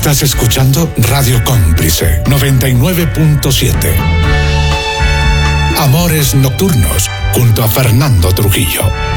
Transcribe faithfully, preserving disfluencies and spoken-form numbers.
Estás escuchando Radio Cómplice noventa y nueve punto siete. Amores Nocturnos junto a Fernando Trujillo.